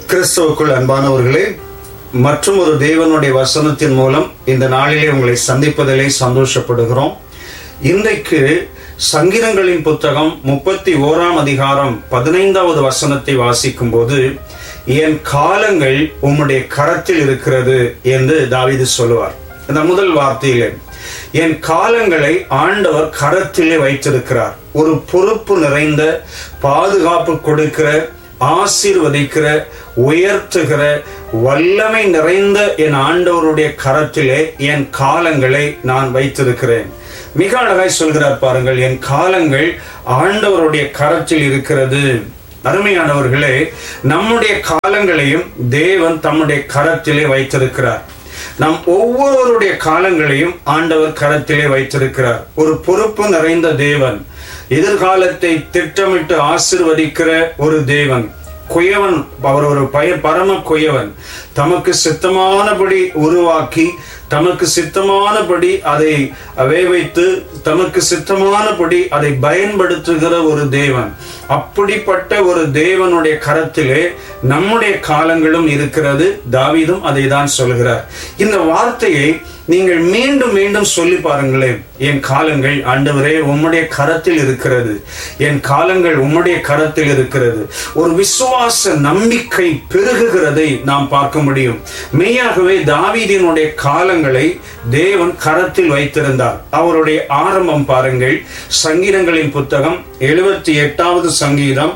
கிறிஸ்துவுக்குள் அன்பானவர்களே, மற்றும் ஒரு தேவனுடைய வசனத்தின் மூலம் இந்த நாளிலே உங்களை சந்திப்பதிலே சந்தோஷப்படுகிறோம். இன்றைக்கு சங்கீதங்களின் புத்தகம் 31 அதிகாரம் 15வது வசனத்தை வாசிக்கும் போது, என் காலங்கள் உம்முடைய கரத்தில் இருக்கிறது என்று தாவீது சொல்லுவார். இந்த முதல் வார்த்தையிலே என் காலங்களை ஆண்டவர் கரத்திலே வைத்திருக்கிறார். ஒரு பொறுப்பு நிறைந்த, பாதுகாப்பு கொடுக்கிற, ஆசீர்வதிக்கிற, உயர்த்துகிற, வல்லமை நிறைந்த என் ஆண்டவருடைய கரத்திலே என் காலங்களை நான் வைத்திருக்கிறேன். மிக அழகாய் சொல்கிறார் பாருங்கள், என் காலங்கள் ஆண்டவருடைய கரத்தில் இருக்கிறது. அருமையானவர்களே, நம்முடைய காலங்களையும் தேவன் தம்முடைய கரத்திலே வைத்திருக்கிறார். நம் ஒவ்வொருவருடைய காலங்களையும் ஆண்டவர் கரத்திலே வைத்திருக்கிறார். ஒரு பொறுப்பு நிறைந்த தேவன், எதிர்காலத்தை திட்டமிட்டு ஆசீர்வதிக்கிற ஒரு தேவன். குயவன், அவர் ஒரு பரம குயவன். தமக்கு சித்தமானபடி உருவாக்கி, தமக்கு சித்தமானபடி அதை வேவைத்து, தமக்கு சித்தமானபடி அதை பயன்படுத்துகிற ஒரு தேவன். அப்படிப்பட்ட ஒரு தேவனுடைய கரத்திலே நம்முடைய காலங்களும் இருக்கிறது. தாவீதும் அதை தான் சொல்கிறார். இந்த வார்த்தையை நீங்கள் மீண்டும் மீண்டும் சொல்லி பாருங்களேன். என் காலங்கள் ஆண்டவரே உம்முடைய கரத்தில் இருக்கிறது, என் காலங்கள் உம்முடைய கரத்தில் இருக்கிறது. ஒரு விசுவாச நம்பிக்கை பெருகுகிறதை நாம் பார்க்க முடியும். மெய்யாகவே தாவீதினுடைய காலங்களை தேவன் கரத்தில் வைத்திருந்தார். அவருடைய ஆரம்பம் பாருங்கள். சங்கீதங்களின் புத்தகம் 78வது சங்கீதம்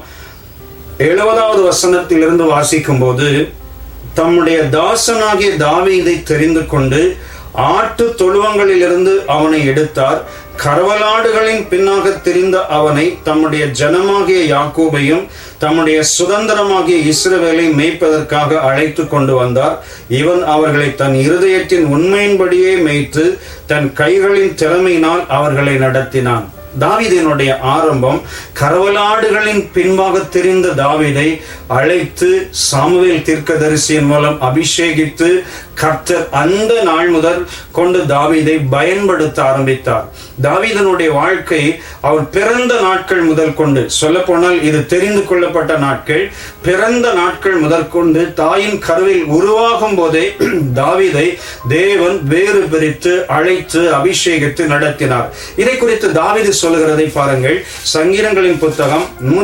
70வது வசனத்திலிருந்து வாசிக்கும் போது, தம்முடைய தாசனாகிய தாவீதை தெரிந்து கொண்டு ஆட்டு தொழுவங்களிலிருந்து அவனை எடுத்தார். கரவலாடுகளின் பின்னாக திரிந்த அவனை தம்முடைய ஜனமாகிய யாக்கோபையும் தம்முடைய சுதந்திரமாகிய இஸ்ரவேலை மேய்ப்பதற்காக அழைத்து கொண்டு வந்தார். இவன் அவர்களை தன் இருதயத்தின் உண்மையின்படியே மேய்த்து தன் கைகளின் திறமையினால் அவர்களை நடத்தினான். தாவீதினுடைய ஆரம்பம் கரவலாடுகளின் பின்பாக திரிந்த தாவீதை அழைத்து சாமுவேல் தீர்க்கதரிசியின் மூலம் அபிஷேகித்து கர்த்தர் அந்த நாள் முதல் கொண்டு தாவீதை பயன்படுத்த ஆரம்பித்தார். தாவீதனுடைய வாழ்க்கை அவர் பிறந்த நாட்கள் முதல் கொண்டு, சொல்ல போனால் இது தெரிந்து கொள்ளப்பட்ட நாட்கள், பிறந்த நாட்கள் முதல் கொண்டு தாயின் கருவில் உருவாகும் போதே தாவீதை தேவன் வேறு பிரித்து அழைத்து அபிஷேகித்து நடத்தினார். இதை குறித்து தாவீது சொல்லுகிறதை பாருங்கள். சங்கீதங்களின் புத்தகம்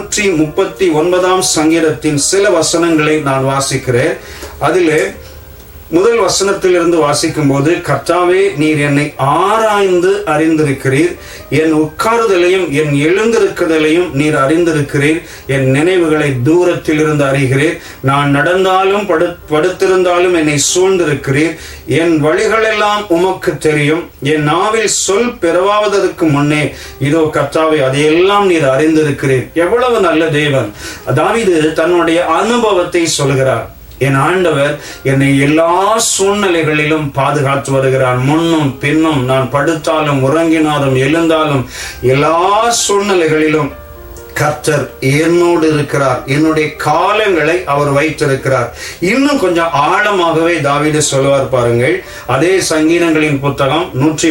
139 சங்கீதத்தின் சில வசனங்களை நான் வாசிக்கிறேன். அதிலே முதல் வசனத்திலிருந்து வாசிக்கும் போது, கர்த்தாவே நீர் என்னை ஆராய்ந்து அறிந்திருக்கிறீர், என் உட்காருதலையும் என் எழுந்திருக்குதலையும் நீர் அறிந்திருக்கிறீர், என் நினைவுகளை தூரத்தில் இருந்து அறிகிறீர், நான் நடந்தாலும் படுத்திருந்தாலும் என்னை சூழ்ந்திருக்கிறீர், என் வழிகளெல்லாம் உமக்கு தெரியும், என் நாவில் சொல் பிறவாவதற்கு முன்னே இதோ கர்த்தாவே அதையெல்லாம் நீர் அறிந்திருக்கிறீர். எவ்வளவு நல்ல தேவன்! தாவீது தன்னுடைய அனுபவத்தை சொல்கிறார். என் ஆண்டவர் என்னை எல்லா சூழ்நிலைகளிலும் பாதுகாத்து வருகிறார். முன்னும் பின்னும், நான் படுத்தாலும் உறங்கினாலும் எழுந்தாலும் எல்லா சூழ்நிலைகளிலும் கர்த்தர் என்னோடு இருக்கிறார். என்னுடைய காலங்களை அவர் வைத்திருக்கிறார். இன்னும் கொஞ்சம் ஆழமாகவே தாவீது சொல்லுவார் பாருங்கள். அதே சங்கீதங்களின் புத்தகம்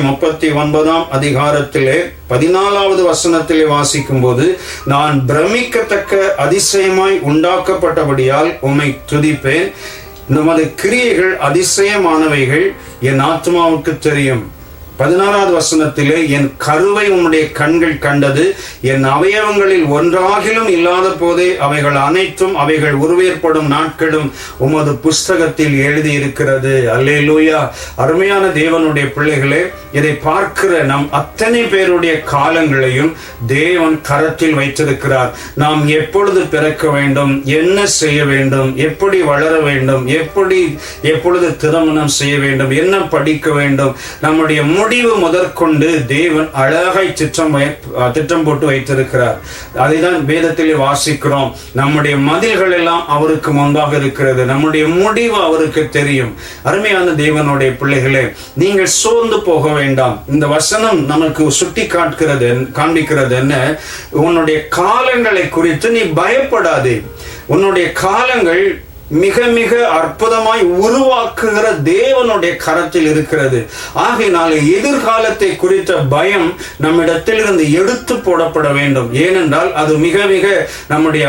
139 அதிகாரத்திலே 14வது வசனத்திலே வாசிக்கும் போது, நான் பிரமிக்கத்தக்க அதிசயமாய் உண்டாக்கப்பட்டபடியால் உம்மை துதிப்பேன், நமது கிரியைகள் அதிசயமானவைகள், என் ஆத்மாவுக்கு தெரியும். 16வது வசனத்திலே, என் கருவை உம்முடைய கண்கள் கண்டது, என் அவயவங்களில் ஒன்றாகிலும் இல்லாத போதே அவைகள் அனைத்தும் அவைகள் உருவேற்படும் நாட்களும் உமது புஸ்தகத்தில் எழுதியிருக்கிறது. அல்லேலூயா! அருமையான தேவனுடைய பிள்ளைகளே, இதை பார்க்கிற நம் அத்தனை பேருடைய காலங்களையும் தேவன் கரத்தில் வைத்திருக்கிறார். நாம் எப்பொழுது பிறக்க வேண்டும், என்ன செய்ய வேண்டும், எப்படி வளர வேண்டும், எப்பொழுது திருமணம் செய்ய வேண்டும், என்ன படிக்க வேண்டும், நம்முடைய முடிவு முதற்கொண்டு தேவன் அழகாய் திட்டம் போட்டு வைத்திருக்கிறார். அதைதான் வேதத்திலே வாசிக்கிறோம். நம்முடைய மதில்கள் எல்லாம் அவருக்கு முன்பாக இருக்கிறது, நம்முடைய முடிவு அவருக்கு தெரியும். அருமையான தேவனுடைய பிள்ளைகளே, நீங்கள் சோர்ந்து போக வேண்டாம். இந்த வசனம் நமக்கு சுட்டி காண்பிக்கிறது என்ன? உன்னுடைய காலங்களை குறித்து நீ பயப்படாதே. உன்னுடைய காலங்கள் மிக மிக அற்புதமாய் உருவாக்குகிற தேவனுடைய கரத்தில் இருக்கிறது. ஆகையினாலே எதிர்காலத்தை குறித்த பயம் நம்மிடத்திலிருந்து எடுத்து போடப்பட வேண்டும். ஏனென்றால் அது மிக மிக நம்முடைய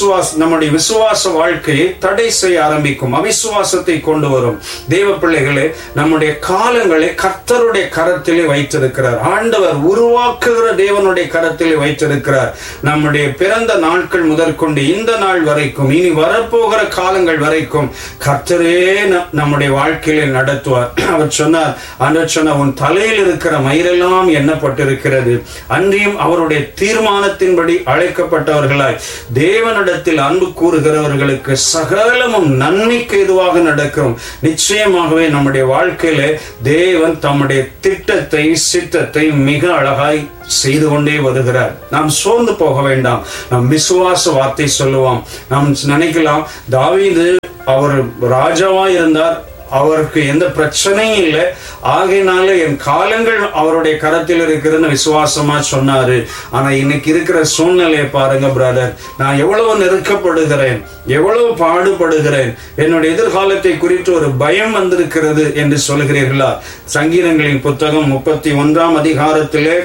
விசுவாச வாழ்க்கையை தடை செய்ய ஆரம்பிக்கும், அவிசுவாசத்தை கொண்டு வரும். தேவ பிள்ளைகளே, நம்முடைய காலங்களை கர்த்தருடைய கரத்திலே வைத்திருக்கிறார். ஆண்டவர் உருவாக்குகிற தேவனுடைய கரத்திலே வைத்திருக்கிறார். நம்முடைய பிறந்த நாட்கள் முதற்கொண்டு இந்த நாள் வரைக்கும், இனி வரப்போகிற காலங்கள் வரைக்கும் கர்த்தரே நம்முடைய வாழ்க்கையிலே நடத்துவார். அவர் சொன்னார், ஆண்டவர் சொன்னார், உன் தலையில் இருக்கிற மயிரெல்லாம் எண்ணப்பட்டிருக்கிறது. அன்றியும் அவருடைய தீர்மானத்தின்படி அழைக்கப்பட்டவர்களாய் தேவனிடத்தில் அன்பு கூறுகிறவர்களுக்கு சகலமும் நன்மைக்கு எதுவாக நடக்கும். நிச்சயமாகவே நம்முடைய வாழ்க்கையிலே தேவன் தம்முடைய திட்டத்தை சித்தத்தை மிக அழகாய் செய்து கொண்டே வருகிறார். நாம் சோர்ந்து போக வேண்டாம். நாம் விசுவாச வார்த்தை சொல்லுவோம். நாம் நினைக்கலாம், தாவீது அவர் ராஜாவா இருந்தார், அவருக்கு எந்த பிரச்சனையும் இல்லை, ஆகையினால என் காலங்கள் அவருடைய கரத்தில் இருக்கிறதுன்னு விசுவாசமா சொன்னாரு. ஆனா இன்னைக்கு இருக்கிற சூழ்நிலையை பாருங்க பிரதர். நான் எவ்வளவு நெருக்கப்படுகிறேன், எவ்வளவு பாடுபடுகிறேன், என்னுடைய எதிர்காலத்தை குறித்து ஒரு பயம் வந்திருக்கிறது என்று சொல்கிறீர்களா? சங்கீதங்களின் புத்தகம் 31 அதிகாரத்திலே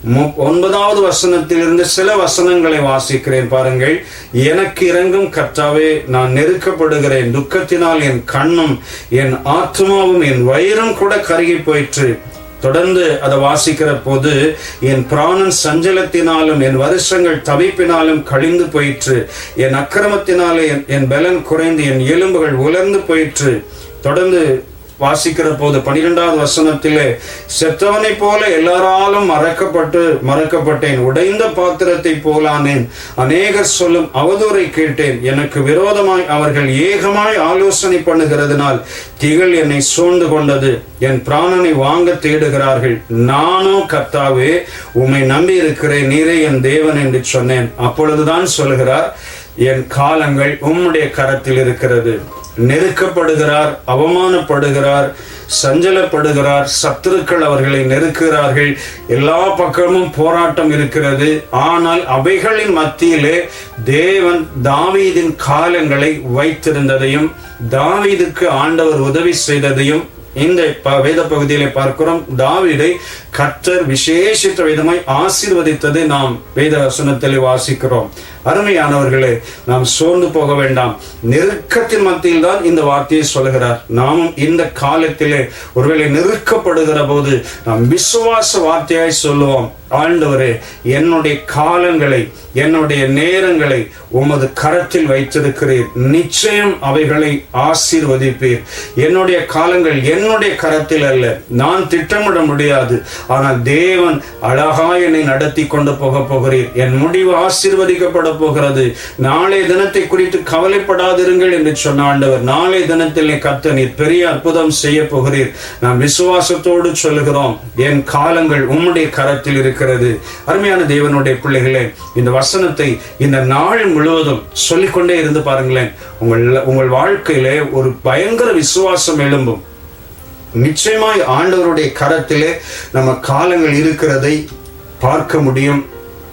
9வது வசனத்திலிருந்து சில வசனங்களை வாசிக்கிறேன் பாருங்கள். எனக்கு இறங்கும் கர்த்தாவே, நான் நெருக்கப்படுகிறேன். துக்கத்தினால் என் கண்ணும் என் ஆத்மாவும் என் வயிறும் கூட கருகி போயிற்று. தொடர்ந்து அதை வாசிக்கிற போது, என் பிராணன் சஞ்சலத்தினாலும் என் வருஷங்கள் தவிப்பினாலும் கழிந்து போயிற்று. என் அக்கிரமத்தினாலே என் பலன் குறைந்து என் எலும்புகள் உலர்ந்து போயிற்று. தொடர்ந்து வாசிக்கிற போது 12வது வசனத்திலே, செத்தவனை போல எல்லாராலும் மறக்கப்பட்டேன். உடைந்த பாத்திரத்தை போலானேன். அநேகர் சொல்லும் அவதூறை கேட்டேன். எனக்கு விரோதமாய் அவர்கள் ஏகமாய் ஆலோசனை பண்ணுகிறதுனால் திகழ் என்னை சூழ்ந்து கொண்டது. என் பிராணனை வாங்க தேடுகிறார்கள். நானோ கர்த்தாவே, உம்மை நம்பி இருக்கிறேன், நீரே என் தேவன் என்று சொன்னேன். அப்பொழுதுதான் சொல்கிறார், என் காலங்கள் உம்முடைய கரத்தில் இருக்கிறது. நெருக்கப்படுகிறார், அவமானப்படுகிறார், சஞ்சலப்படுகிறார், சத்துருக்கள் அவர்களை நெருக்குகிறார்கள், எல்லா பக்கமும் போராட்டம் இருக்கிறது. ஆனால் அவைகளின் மத்தியிலே தேவன் தாவீதின் காலங்களை வைத்திருந்ததையும் தாவீதுக்கு ஆண்டவர் உதவி செய்ததையும் இந்த வேத பகுதியிலே பார்க்கிறோம். தாவீதை கர்த்தர் விசேஷித்த விதமாய் ஆசீர்வதித்ததை நாம் வேத வசனத்திலே வாசிக்கிறோம். அருமையானவர்களே, நாம் சோர்ந்து போக வேண்டாம். நெருக்கத்தின் மத்தியில் தான் இந்த வார்த்தையை சொல்கிறார். நாமும் இந்த காலத்திலே ஒருவேளை நெருக்கப்படுகிற போது நாம் விசுவாச வார்த்தையாய் சொல்லுவோம், ஆண்டவரே, என்னுடைய காலங்களை என்னுடைய நேரங்களை உமது கரத்தில் வைத்திருக்கிறீர். நிச்சயம் அவைகளை ஆசீர்வதிப்பீர். என்னுடைய காலங்கள் என்னுடைய கரத்தில் அல்ல, நான் திட்டமிட முடியாது. ஆனால் தேவன் அழகாய் என்னை நடத்தி கொண்டு போகிறீர். என் முடிவு ஆசீர்வதிக்கப்பட போகிறது. நாளை தினத்தை குறித்து கவலைப்படாதிருங்கள் என்று சொன்ன ஆண்டவர், நாளை தினத்தில் கர்த்தர் நீர் பெரிய அற்புதம் செய்ய போகிறீர். நான் விசுவாசத்தோடு சொல்லுகிறோம், என் காலங்கள் உம்முடைய கரத்தில் இருக்கிறது. அருமையான தேவனுடைய பிள்ளைகளே, இந்த வசனத்தை இந்த நாள் முழுவதும் சொல்லிக்கொண்டே இருந்து பாருங்களேன். உங்கள் வாழ்க்கையிலே ஒரு பயங்கர விசுவாசம் எழும்பும். நிச்சயமாய் ஆண்டவருடைய கரத்திலே நம்ம காலங்கள் இருக்கிறதை பார்க்க முடியும்.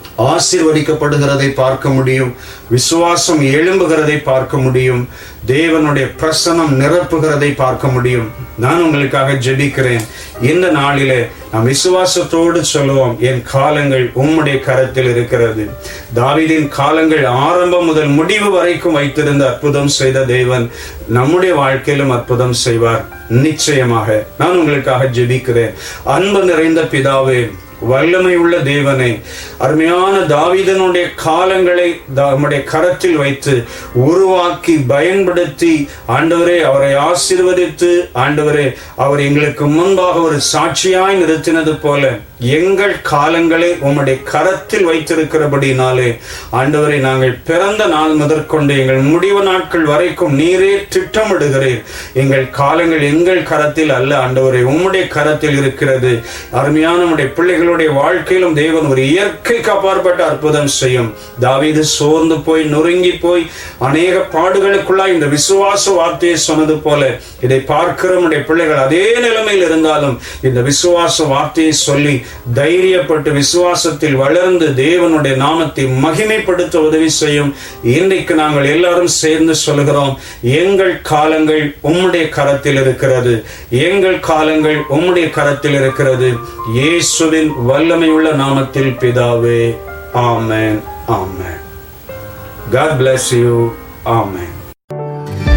ஆசீர்வதிக்கப்படுகிறதை பார்க்க முடியும். விசுவாசம் எழும்புகிறதை பார்க்க முடியும். தேவனுடைய பிரசன்னம் நிரப்புகிறதை பார்க்க முடியும். நான் உங்களுக்காக ஜெபிக்கிறேன். இந்த நாளிலே நாம் விசுவாசத்தோடு சொல்லுவோம், என் காலங்கள் உம்முடைய கரத்தில் இருக்கிறது. தாவீதின் காலங்கள் ஆரம்பம் முதல் முடிவு வரைக்கும் வைத்திருந்த அற்புதம் செய்த தேவன் நம்முடைய வாழ்க்கையிலும் அற்புதம் செய்வார் நிச்சயமாக. நான் உங்களுக்காக ஜெபிக்கிறேன். அன்பு நிறைந்த பிதாவே, வல்லமை உள்ள தேவனே, அருமையான தாவீதனுடைய காலங்களை நம்முடைய கரத்தில் வைத்து உருவாக்கி பயன்படுத்தி ஆண்டவரே அவரை ஆசீர்வதித்து, ஆண்டவரே அவர் எங்களுக்கு முன்பாக ஒரு சாட்சியாய் நிறுத்தினது போல எங்கள் காலங்களை உம்முடைய கரத்தில் வைத்திருக்கிறபடினாலே ஆண்டவரை நாங்கள் பிறந்த நாள் முதற்கொண்டு எங்கள் முடிவு நாட்கள் வரைக்கும் நீரே திட்டமிடுகிறீர். எங்கள் காலங்கள் எங்கள் கரத்தில் அல்ல ஆண்டவரே, உம்முடைய கரத்தில் இருக்கிறது. அருமையான நம்முடைய பிள்ளைகள் பிள்ளைகளுடைய வாழ்க்கையிலும் தேவன் ஒரு இயற்கைக்கு அப்பாற்பட்ட அற்புதம் செய்யும். தாவீது சோர்ந்து போய் நொறுங்கி போய் அநேக பாடுகளுக்குள்ளாய் இந்த விசுவாச வார்த்தையை சொன்னது போல இதை பார்க்கிற நம்முடைய பிள்ளைகள் அதே நிலைமையில் இருந்தாலும் இந்த விசுவாச வார்த்தையை சொல்லி தைரியப்பட்டு விசுவாசத்தில் வளர்ந்து தேவனுடைய நாமத்தை மகிமைப்படுத்த உதவி செய்யும். இன்றைக்கு நாங்கள் எல்லாரும் சேர்ந்து சொல்லுகிறோம், எங்கள் காலங்கள் உம்முடைய கரத்தில் இருக்கிறது, எங்கள் காலங்கள் உம்முடைய கரத்தில் இருக்கிறது. இயேசுவின் வல்லமையுள்ள நாமத்தில் பிதாவே, ஆமென், ஆமென். God bless you. Amen.